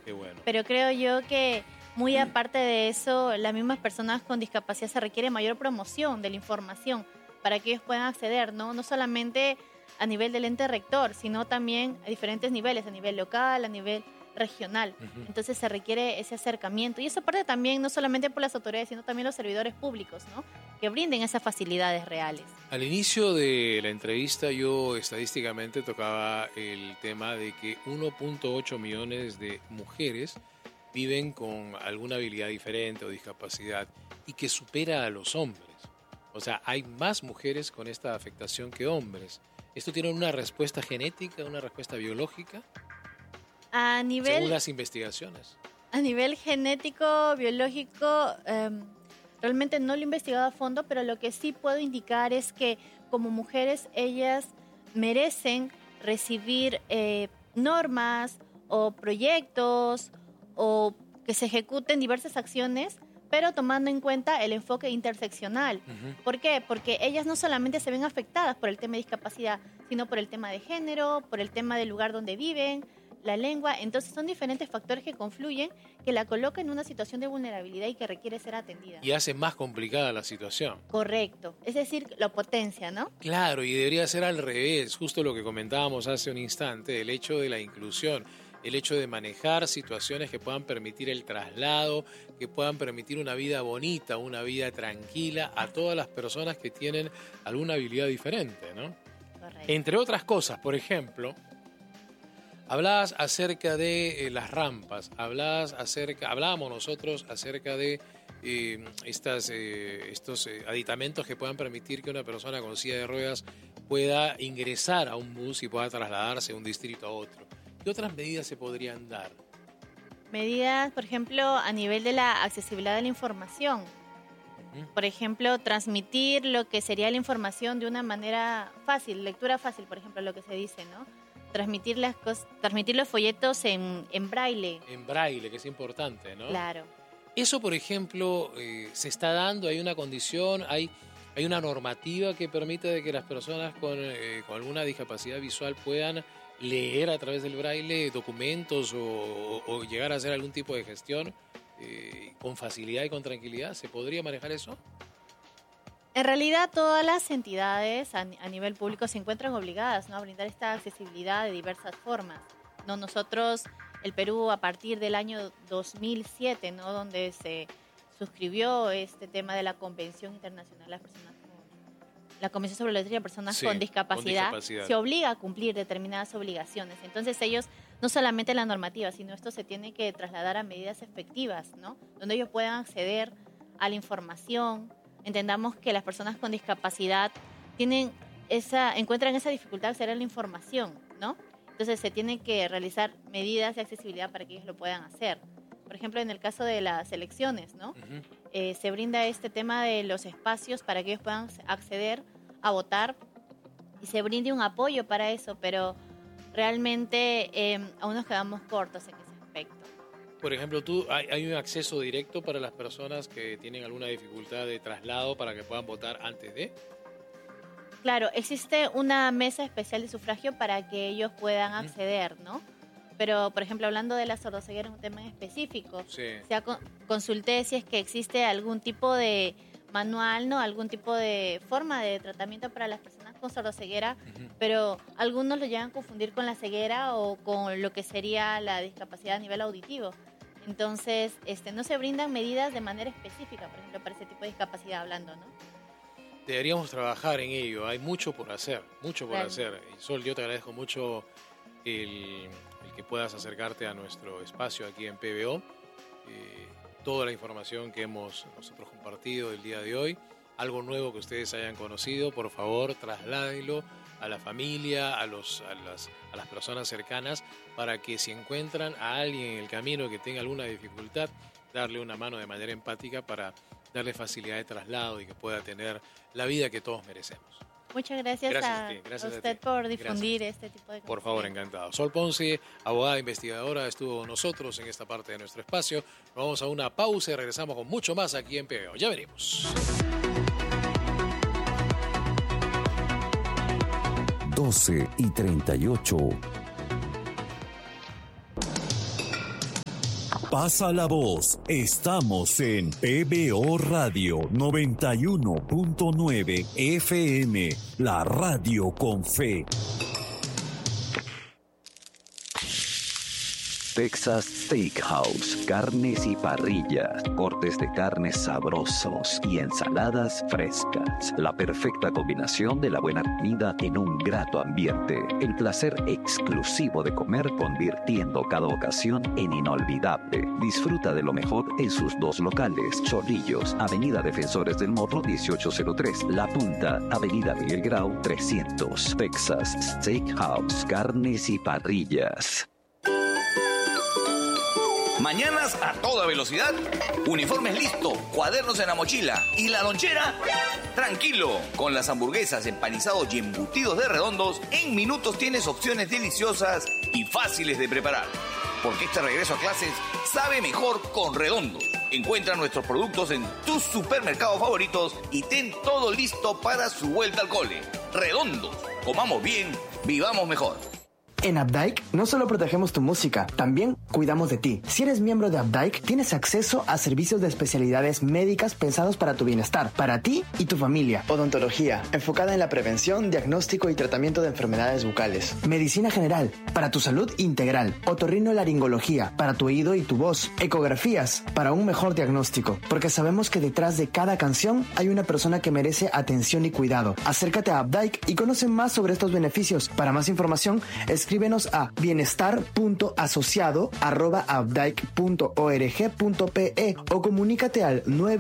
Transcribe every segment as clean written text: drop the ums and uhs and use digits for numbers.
Qué bueno. Pero creo yo que muy aparte de eso, las mismas personas con discapacidad se requiere mayor promoción de la información para que ellos puedan acceder, ¿no? No solamente a nivel del ente rector, sino también a diferentes niveles, a nivel local, a nivel regional. Entonces se requiere ese acercamiento. Y eso parte también no solamente por las autoridades, sino también los servidores públicos, ¿no? Que brinden esas facilidades reales. Al inicio de la entrevista yo estadísticamente tocaba el tema de que 1.8 millones de mujeres viven con alguna habilidad diferente o discapacidad y que supera a los hombres. O sea, hay más mujeres con esta afectación que hombres. ¿Esto tiene una respuesta genética, una respuesta biológica? Según las investigaciones. A nivel genético, biológico, realmente no lo he investigado a fondo, pero lo que sí puedo indicar es que como mujeres ellas merecen recibir normas o proyectos o que se ejecuten diversas acciones, pero tomando en cuenta el enfoque interseccional. ¿Por qué? Porque ellas no solamente se ven afectadas por el tema de discapacidad, sino por el tema de género, por el tema del lugar donde viven, la lengua. Entonces son diferentes factores que confluyen, que la colocan en una situación de vulnerabilidad y que requiere ser atendida. Y hace más complicada la situación. Correcto. Es decir, lo potencia, ¿no? Claro, y debería ser al revés, justo lo que comentábamos hace un instante, el hecho de la inclusión, el hecho de manejar situaciones que puedan permitir el traslado, que puedan permitir una vida bonita, una vida tranquila a todas las personas que tienen alguna habilidad diferente, ¿no? Correcto. Entre otras cosas, por ejemplo, hablabas acerca de las rampas, hablábamos nosotros acerca de estos aditamentos que puedan permitir que una persona con silla de ruedas pueda ingresar a un bus y pueda trasladarse de un distrito a otro. ¿Qué otras medidas se podrían dar? Medidas, por ejemplo, a nivel de la accesibilidad de la información. Por ejemplo, transmitir lo que sería la información de una manera fácil, lectura fácil, por ejemplo, lo que se dice, ¿no? Transmitir los folletos en braille. En braille, que es importante, ¿no? Claro. Eso, por ejemplo, se está dando, hay una condición, hay una normativa que permite de que las personas con alguna discapacidad visual puedan leer a través del braille documentos o llegar a hacer algún tipo de gestión con facilidad y con tranquilidad. ¿Se podría manejar eso? En realidad todas las entidades a nivel público se encuentran obligadas, ¿no?, a brindar esta accesibilidad de diversas formas. ¿No? Nosotros, el Perú, a partir del año 2007, ¿no?, donde se suscribió este tema de la Convención Internacional de las Personas la Convención sobre los Derechos de Personas con discapacidad, se obliga a cumplir determinadas obligaciones. Entonces ellos, no solamente la normativa, sino esto se tiene que trasladar a medidas efectivas, ¿no?, donde ellos puedan acceder a la información. Entendamos que las personas con discapacidad encuentran esa dificultad de acceder a la información, ¿no? Entonces se tienen que realizar medidas de accesibilidad para que ellos lo puedan hacer. Por ejemplo, en el caso de las elecciones, ¿no? Se brinda este tema de los espacios para que ellos puedan acceder a votar y se brinde un apoyo para eso, pero realmente aún nos quedamos cortos en ese aspecto. Por ejemplo, ¿hay un acceso directo para las personas que tienen alguna dificultad de traslado para que puedan votar antes de? Claro, existe una mesa especial de sufragio para que ellos puedan acceder, ¿no? Pero, por ejemplo, hablando de la sordoceguera, un tema en específico, consulté si es que existe algún tipo de manual, ¿no?, algún tipo de forma de tratamiento para las personas con sordoceguera, pero algunos lo llegan a confundir con la ceguera o con lo que sería la discapacidad a nivel auditivo. Entonces, no se brindan medidas de manera específica, por ejemplo, para ese tipo de discapacidad hablando, ¿no? Deberíamos trabajar en ello, hay mucho por hacer, mucho por hacer. Y Sol, yo te agradezco mucho el que puedas acercarte a nuestro espacio aquí en PBO, toda la información que hemos nosotros compartido el día de hoy, algo nuevo que ustedes hayan conocido, por favor, trasládenlo a la familia, a las personas cercanas, para que si encuentran a alguien en el camino que tenga alguna dificultad, darle una mano de manera empática para darle facilidad de traslado y que pueda tener la vida que todos merecemos. Muchas gracias a usted por difundir este tipo de cosas. Por favor, encantado. Sol Ponce, abogada investigadora, estuvo con nosotros en esta parte de nuestro espacio. Vamos a una pausa y regresamos con mucho más aquí en PBO. Ya venimos. 12:38. Pasa la voz. Estamos en PBO Radio 91.9 FM, la radio con fe. Texas Steakhouse, carnes y parrillas, cortes de carnes sabrosos y ensaladas frescas. La perfecta combinación de la buena comida en un grato ambiente. El placer exclusivo de comer, convirtiendo cada ocasión en inolvidable. Disfruta de lo mejor en sus dos locales: Chorrillos, Avenida Defensores del Morro 1803, La Punta, Avenida Miguel Grau 300. Texas Steakhouse, carnes y parrillas. Mañanas a toda velocidad, uniformes listo, cuadernos en la mochila y la lonchera, tranquilo. Con las hamburguesas, empanizados y embutidos de Redondos, en minutos tienes opciones deliciosas y fáciles de preparar. Porque este regreso a clases sabe mejor con Redondos. Encuentra nuestros productos en tus supermercados favoritos y ten todo listo para su vuelta al cole. Redondos, comamos bien, vivamos mejor. En Updike no solo protegemos tu música, también cuidamos de ti. Si eres miembro de Updike, tienes acceso a servicios de especialidades médicas pensados para tu bienestar, para ti y tu familia. Odontología, enfocada en la prevención, diagnóstico y tratamiento de enfermedades bucales. Medicina general, para tu salud integral. Otorrinolaringología, para tu oído y tu voz. Ecografías, para un mejor diagnóstico. Porque sabemos que detrás de cada canción hay una persona que merece atención y cuidado. Acércate a Updike y conoce más sobre estos beneficios. Para más información, escríbenos a bienestar.asociado@updike.org.pe o comunícate al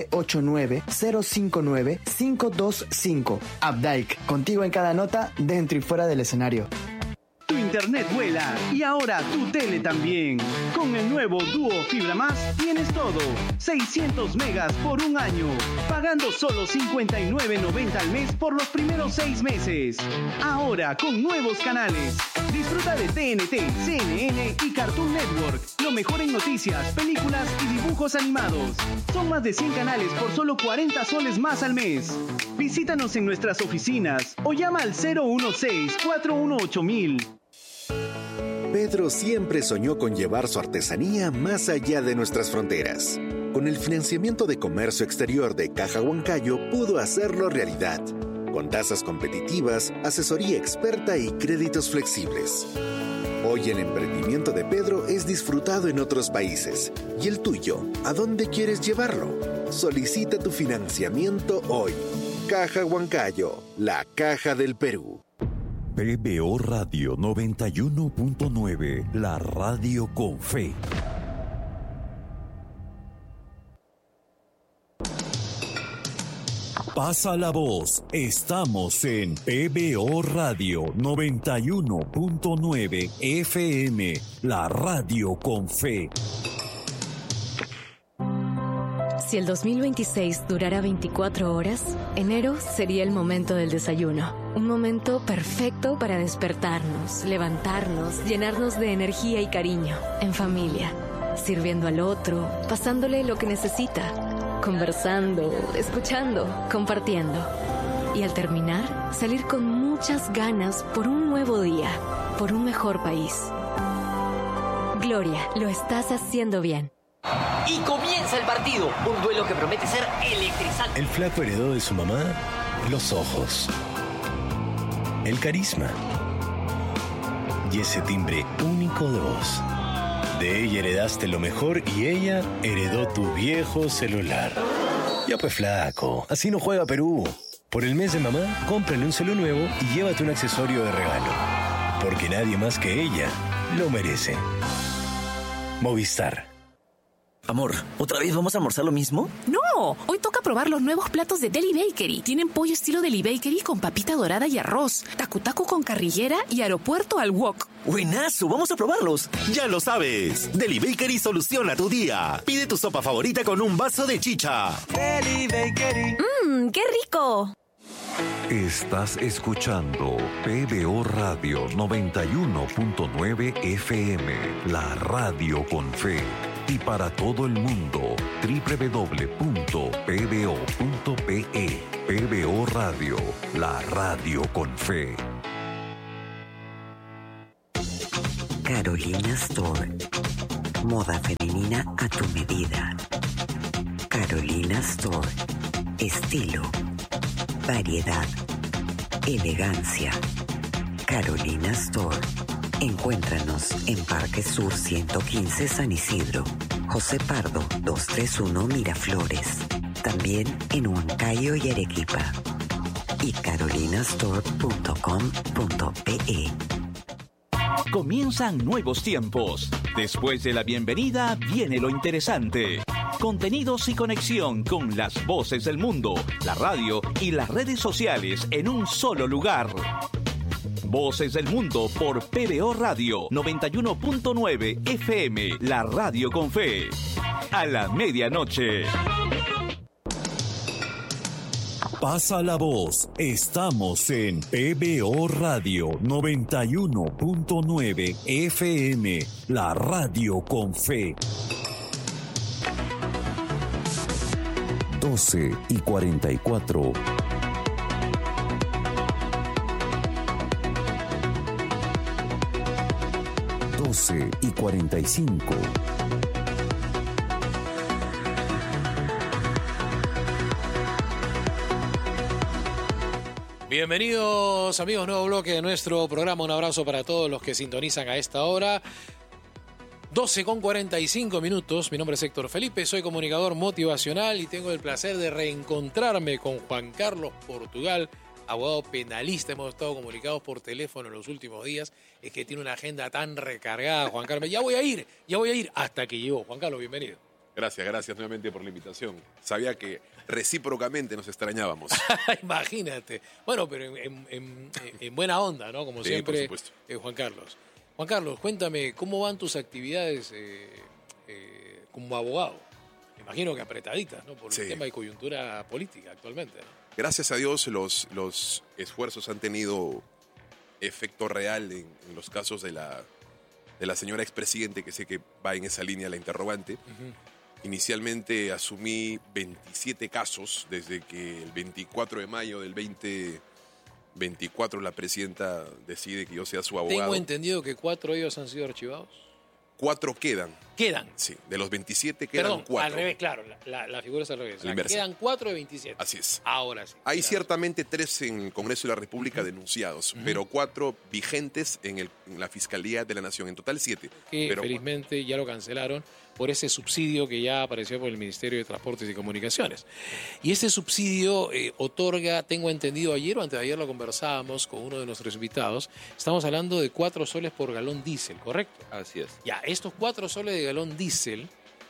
989-059-525. Updike, contigo en cada nota, dentro y fuera del escenario. Tu internet vuela y ahora tu tele también. Con el nuevo Duo Fibra Más tienes todo. 600 megas por un año, pagando solo $59.90 al mes por los primeros 6 meses. Ahora con nuevos canales. Disfruta de TNT, CNN y Cartoon Network. Lo mejor en noticias, películas y dibujos animados. Son más de 100 canales por solo 40 soles más al mes. Visítanos en nuestras oficinas o llama al 016-418-1000. Pedro siempre soñó con llevar su artesanía más allá de nuestras fronteras. Con el financiamiento de comercio exterior de Caja Huancayo pudo hacerlo realidad, con tasas competitivas, asesoría experta y créditos flexibles. Hoy el emprendimiento de Pedro es disfrutado en otros países. ¿Y el tuyo? ¿A dónde quieres llevarlo? Solicita tu financiamiento hoy. Caja Huancayo, la caja del Perú. PBO Radio 91.9, la radio con fe. Pasa la voz. Estamos en PBO Radio 91.9 FM, la radio con fe. Si el 2026 durara 24 horas, enero sería el momento del desayuno. Un momento perfecto para despertarnos, levantarnos, llenarnos de energía y cariño, en familia, sirviendo al otro, pasándole lo que necesita, conversando, escuchando, compartiendo. Y al terminar, salir con muchas ganas por un nuevo día, por un mejor país. Gloria, lo estás haciendo bien. Y comienza el partido, un duelo que promete ser electrizante. El flaco heredó de su mamá los ojos, el carisma y ese timbre único de voz. De ella heredaste lo mejor y ella heredó tu viejo celular. Ya pues flaco, así no juega Perú. Por el mes de mamá, cómprale un celu nuevo y llévate un accesorio de regalo. Porque nadie más que ella lo merece. Movistar. Amor, ¿otra vez vamos a almorzar lo mismo? No, hoy toca probar los nuevos platos de Deli Bakery. Tienen pollo estilo Deli Bakery con papita dorada y arroz, tacu-tacu con carrillera y aeropuerto al wok. ¡Buenazo! ¡Vamos a probarlos! Ya lo sabes, Deli Bakery soluciona tu día. Pide tu sopa favorita con un vaso de chicha. Deli Bakery. ¡Qué rico! Estás escuchando PBO Radio 91.9 FM, la radio con fe. Y para todo el mundo, www.pbo.pe. PBO Radio, la radio con fe. Carolina Store. Moda femenina a tu medida. Carolina Store. Estilo. Variedad. Elegancia. Carolina Store. Encuéntranos en Parque Sur 115 San Isidro. José Pardo 231 Miraflores. También en Huancayo y Arequipa. Y carolinastore.com.pe. Comienzan nuevos tiempos. Después de la bienvenida viene lo interesante. Contenidos y conexión con las voces del mundo, la radio y las redes sociales en un solo lugar. Voces del Mundo por PBO Radio 91.9 FM, la radio con fe. A la medianoche. Pasa la voz. Estamos en PBO Radio 91.9 FM, la radio con fe. 12:44. 12:45. Bienvenidos amigos, nuevo bloque de nuestro programa. Un abrazo para todos los que sintonizan a esta hora. 12:45 minutos. Mi nombre es Héctor Felipe, soy comunicador motivacional y tengo el placer de reencontrarme con Juan Carlos Portugal, abogado penalista. Hemos estado comunicados por teléfono en los últimos días. Es que tiene una agenda tan recargada, Juan Carlos. Ya voy a ir, hasta que llegó. Juan Carlos, bienvenido. Gracias nuevamente por la invitación. Sabía que recíprocamente nos extrañábamos. Imagínate. Bueno, pero en buena onda, ¿no? Como sí, siempre, por supuesto. Juan Carlos. Juan Carlos, cuéntame, ¿cómo van tus actividades como abogado? Me imagino que apretaditas, ¿no? Por el tema de coyuntura política actualmente, ¿no? Gracias a Dios los esfuerzos han tenido efecto real en los casos de la señora expresidente, que sé que va en esa línea la interrogante. Inicialmente asumí 27 casos desde que el 24 de mayo del 2024 la presidenta decide que yo sea su abogado. Tengo entendido que 4 de ellos han sido archivados. 4 quedan. ¿Quedan? Sí, de los 27 quedan 4. Al revés, claro, la figura es al revés. Quedan 4 de 27. Así es. Ahora sí. Hay ciertamente 3 en el Congreso de la República denunciados, pero 4 vigentes en la Fiscalía de la Nación. En total 7. Que pero felizmente ya lo cancelaron por ese subsidio que ya apareció por el Ministerio de Transportes y Comunicaciones. Y ese subsidio otorga, tengo entendido, ayer o antes de ayer lo conversábamos con uno de nuestros invitados, estamos hablando de 4 soles por galón diésel, ¿correcto? Así es. Ya, estos 4 soles de galón diésel,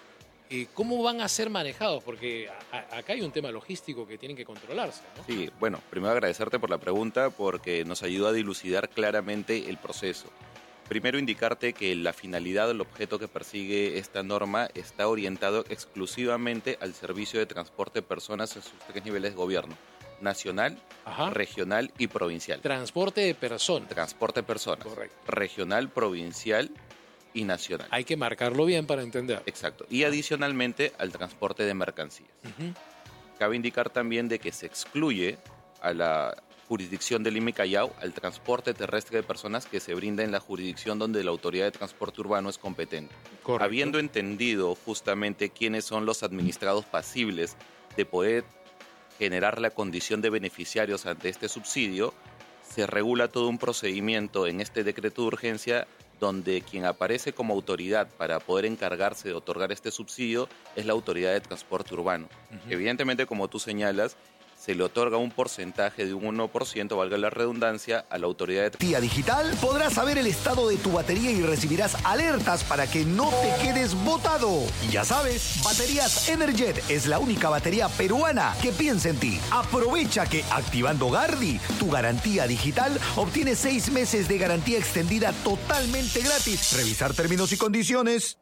¿cómo van a ser manejados? Porque acá hay un tema logístico que tienen que controlarse, ¿no? Sí, bueno, primero agradecerte por la pregunta porque nos ayuda a dilucidar claramente el proceso. Primero indicarte que la finalidad o el objeto que persigue esta norma está orientado exclusivamente al servicio de transporte de personas en sus 3 niveles de gobierno: nacional, regional y provincial. Transporte de personas. Transporte de personas. Correcto. Regional, provincial y nacional. Hay que marcarlo bien para entender. Exacto. Y adicionalmente al transporte de mercancías. Cabe indicar también de que se excluye a la jurisdicción de Lima y Callao al transporte terrestre de personas que se brinda en la jurisdicción donde la Autoridad de Transporte Urbano es competente. Correcto. Habiendo entendido justamente quiénes son los administrados pasibles de poder generar la condición de beneficiarios ante este subsidio, se regula todo un procedimiento en este decreto de urgencia donde quien aparece como autoridad para poder encargarse de otorgar este subsidio es la Autoridad de Transporte Urbano. Evidentemente, como tú señalas, se le otorga un porcentaje de un 1%, valga la redundancia, a la autoridad de... Batería digital, podrás saber el estado de tu batería y recibirás alertas para que no te quedes botado. Y ya sabes, Baterías Energet es la única batería peruana que piensa en ti. Aprovecha que activando Gardi, tu garantía digital, obtienes 6 meses de garantía extendida totalmente gratis. Revisar términos y condiciones.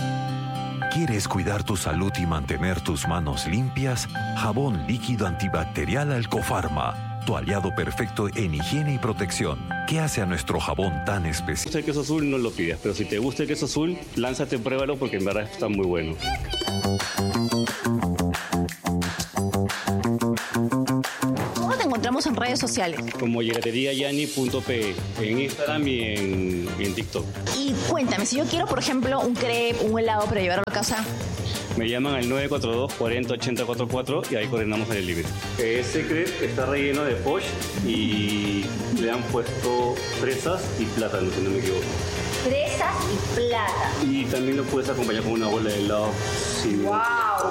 ¿Quieres cuidar tu salud y mantener tus manos limpias? Jabón líquido antibacterial Alcofarma, tu aliado perfecto en higiene y protección. ¿Qué hace a nuestro jabón tan especial? Si el queso azul no lo pidas, pero si te gusta el queso azul, lánzate, pruébalo porque en verdad está muy bueno. ¿Cómo te encontramos encontramos en redes sociales? Como gelateriayani.pe en Instagram y en TikTok. Y cuéntame, si yo quiero, por ejemplo, un crepe, un helado para llevarlo a casa. Me llaman al 942-40-8044 y ahí coordinamos el delivery. Ese crepe está relleno de poch y le han puesto fresas y plátano, si no me equivoco. Fresas y plátano. Y también lo puedes acompañar con una bola de helado. Sí. ¡Wow!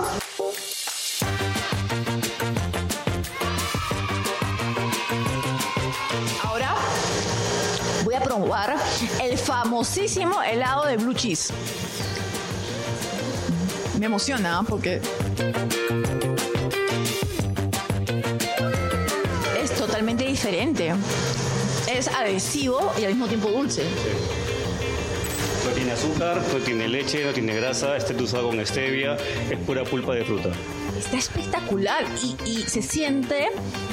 Ahora voy a probar el famosísimo helado de blue cheese. Me emociona porque es totalmente diferente. Es adhesivo y al mismo tiempo dulce. No tiene azúcar, no tiene leche, no tiene grasa, está usado con stevia, es pura pulpa de fruta. Está espectacular y se siente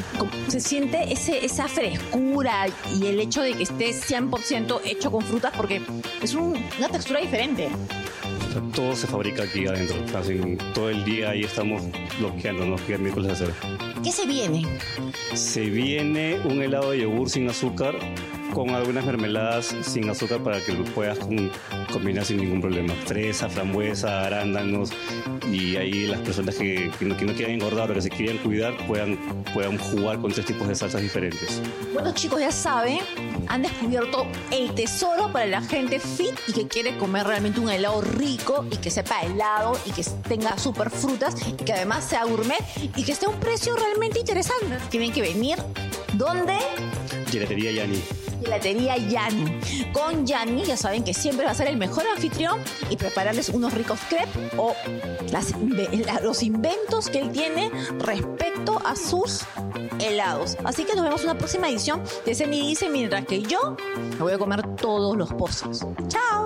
esa frescura y el hecho de que esté 100% hecho con frutas porque es una textura diferente. Todo se fabrica aquí adentro, así todo el día ahí estamos bloqueándonos, que el miércoles hacer. ¿Qué se viene? Se viene un helado de yogur sin azúcar con algunas mermeladas sin azúcar para que lo puedas combinar sin ningún problema. Fresa, frambuesa, arándanos y ahí las personas que no quieran engordar o que se quieran cuidar puedan jugar con 3 tipos de salsas diferentes. Bueno, chicos, ya saben, han descubierto el tesoro para la gente fit y que quiere comer realmente un helado rico y que sepa helado y que tenga súper frutas y que además sea gourmet y que esté a un precio realmente interesante. Tienen que venir, ¿dónde? Gelatería Yani. Gelatería Yani. Con Yani ya saben que siempre va a ser el mejor anfitrión y prepararles unos ricos crepes o los inventos que él tiene respecto a sus helados. Así que nos vemos en una próxima edición de Ceni Dice, mientras que yo me voy a comer todos los postres. ¡Chao!